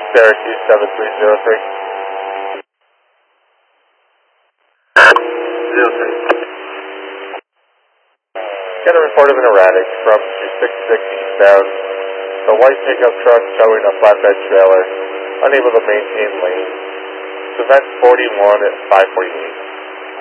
Syracuse 7303. Get a report of an erratic from 266 eastbound. The white pickup truck towing a flatbed trailer, unable to maintain lane. Event 41 at 548.